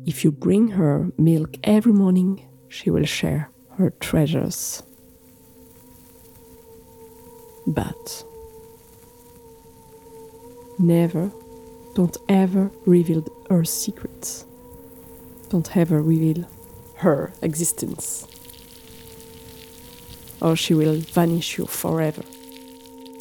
If you bring her milk every morning, she will share her treasures. But don't ever reveal her secrets. Don't ever reveal her existence, or she will vanish you forever.